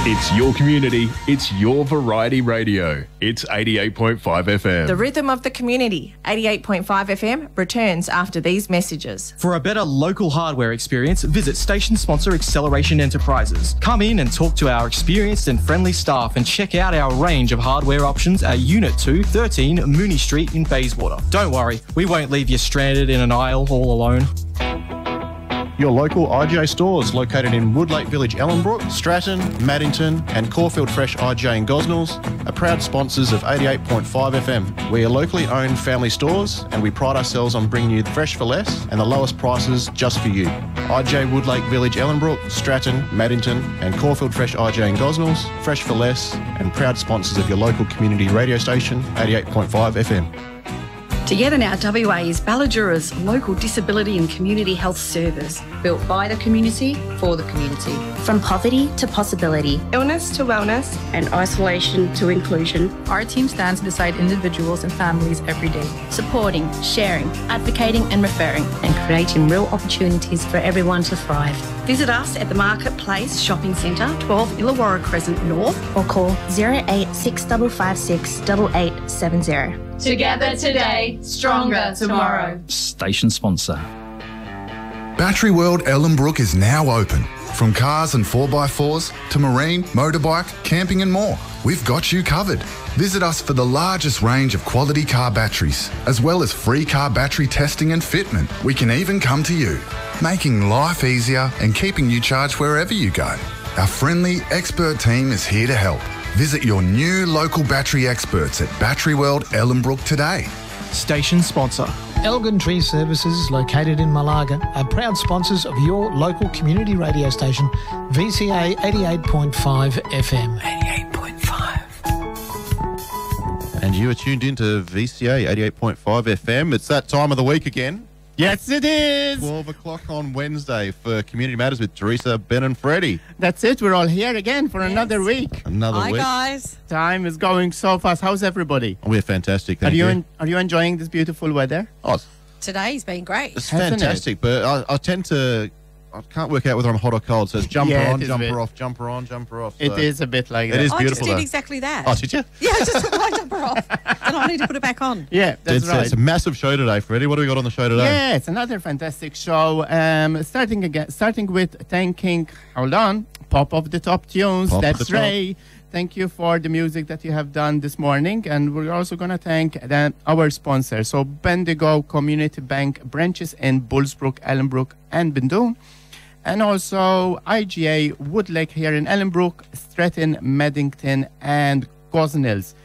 It's your community. It's your variety radio. It's 88.5 FM. The rhythm of the community, 88.5 FM, returns after these messages. For a better local hardware experience, visit station sponsor Acceleration Enterprises. Come in and talk to our experienced and friendly staff and check out our range of hardware options at Unit 2, 13 Mooney Street in Bayswater. Don't worry, we won't leave you stranded in an aisle all alone. Your local IGA stores located in Woodlake Village, Ellenbrook, Stratton, Maddington and Caulfield Fresh IGA in Gosnells are proud sponsors of 88.5 FM. We are locally owned family stores and we pride ourselves on bringing you fresh for less and the lowest prices just for you. IGA Woodlake Village, Ellenbrook, Stratton, Maddington and Caulfield Fresh IGA in Gosnells, fresh for less and proud sponsors of your local community radio station, 88.5 FM. Together Now WA is Balladura's local disability and community health service, built by the community for the community. From poverty to possibility, illness to wellness, and isolation to inclusion, our team stands beside individuals and families every day, supporting, sharing, advocating and referring, and creating real opportunities for everyone to thrive. Visit us at the Marketplace Shopping Centre, 12 Illawarra Crescent North, or call 08656 8870. Together today, stronger tomorrow. Station sponsor. Battery World Ellenbrook is now open. From cars and 4x4s to marine, motorbike, camping and more, we've got you covered. Visit us for the largest range of quality car batteries, as well as free car battery testing and fitment. We can even come to you, making life easier and keeping you charged wherever you go. Our friendly, expert team is here to help. Visit your new local battery experts at Battery World Ellenbrook today. Station sponsor. Elgin Tree Services, located in Malaga, are proud sponsors of your local community radio station, VCA 88.5 FM. 88.5. And you are tuned into VCA 88.5 FM. It's that time of the week again. Yes, it is. 12 o'clock on Wednesday for Community Matters with Teresa, Ben and Freddie. That's it. We're all here again for another week. Another week. Hi, guys. Time is going so fast. How's everybody? We're fantastic. Thank you. Are you enjoying this beautiful weather? Oh, Today's been great. it's fantastic, but I tend to... I can't work out whether I'm hot or cold, so it's jumper on, jumper off, jumper on, jumper off. So it is a bit like that. It is I beautiful, just did exactly that. Oh, did you? Yeah, I just took my jumper off. And I need to put it back on. Yeah, that's right. It's a massive show today, Freddie. What do we got on the show today? Yeah, it's another fantastic show. Starting with thanking, hold on, Pop of the Top Tunes. That's Ray. Thank you for the music that you have done this morning. And we're also going to thank our sponsors. So Bendigo Community Bank branches in Bullsbrook, Ellenbrook and Bindoon. And also IGA Woodlake here in Ellenbrook, Stratton, Maddington and Gosnells.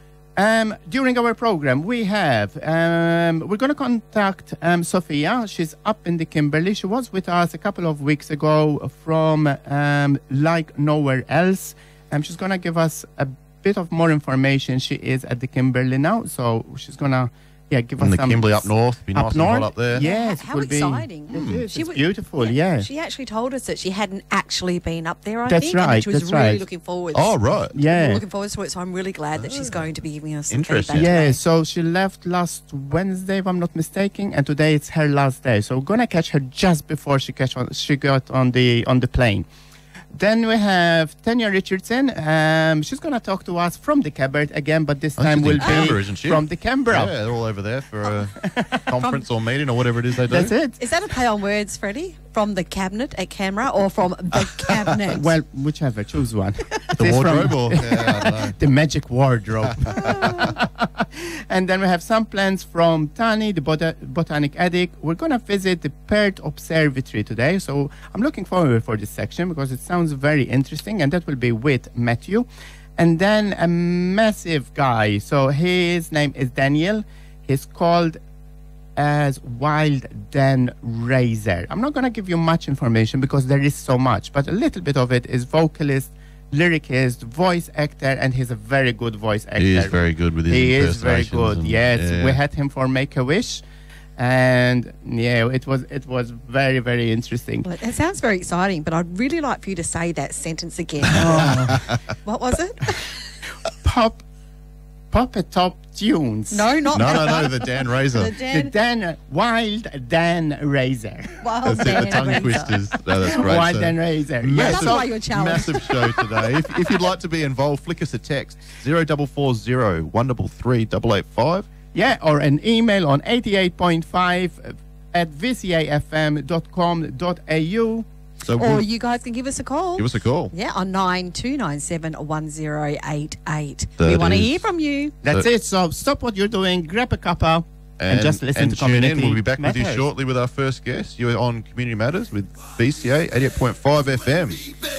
During our program, we have, we're going to contact Sophia. She's up in the Kimberley. She was with us a couple of weeks ago from Like Nowhere Else. She's going to give us a bit of more information. She is at the Kimberley now, so she's going to give us the some... Kimberley up north. Be nice and hot up there. Yes, how exciting. It's beautiful, yeah. She actually told us that she hadn't actually been up there, I That's think. right, And she was that's really right. looking forward. Oh, right. Yeah. Looking forward to it, so I'm really glad that she's going to be giving us some Interesting. feedback Yeah, today. so she left last Wednesday, if I'm not mistaken, and today it's her last day. So we're gonna catch her just before she got on the plane. Then we have Tanya Richardson. She's going to talk to us from the cupboard again, but this time will be isn't she? from the Canberra. Yeah, they're all over there for a conference or meeting or whatever it is they do. That's it. Is that a play on words, Freddie? From the cabinet at camera or from the cabinet? Well, whichever, choose one. The wardrobe or? Yeah, I don't know. The magic wardrobe. And then we have some plants from Tani, the botanic addict. We're going to visit the Perth Observatory today. So I'm looking forward for this section because it sounds very interesting. And that will be with Matthew. And then a massive guy. So his name is Daniel. He's called as Wild Dan Razor. I'm not going to give you much information because there is so much. But a little bit of it is vocalist, lyricist, voice actor, and he's a very good voice actor. He is very good with his impersonations. He is very good, and, yes. yeah. We had him for Make-A-Wish, and yeah, it was very, very interesting. Well, it sounds very exciting, but I'd really like for you to say that sentence again. What was it? Pop Puppet Top Tunes. No, not No, the Dan Razor. The Wild Dan Razor. Wild That's it, the tongue Razor. twisters. No, that's great. Wild So, Dan Razor. That's why you're challenged. massive show today. If you'd like to be involved, flick us a text 0440 133 885. Yeah, or an email on 88.5 at vcafm.com.au. So Or you guys can give us a call. give us a call. Yeah, on 9297 1088. That We want to is- hear from you. That's it. So stop what you're doing, grab a cuppa, and just listen to tune Community in. We'll be back with you Matters. shortly with our first guest. You're on Community Matters with BCA 88.5 FM.